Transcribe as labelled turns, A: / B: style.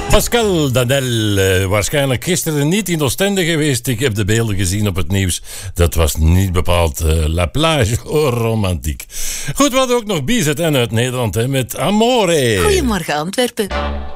A: Pascal Danel, waarschijnlijk gisteren niet in Oostende geweest. Ik heb de beelden gezien op het nieuws. Dat was niet bepaald La Plage romantiek. Goed, we hadden ook nog BZN uit Nederland met Amore.
B: Goedemorgen Antwerpen.